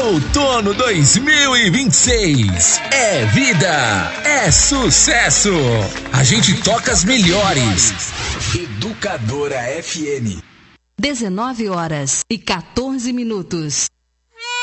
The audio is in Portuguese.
Outono 2026. É vida, é sucesso. A gente toca as melhores. Educadora FM. 19h14.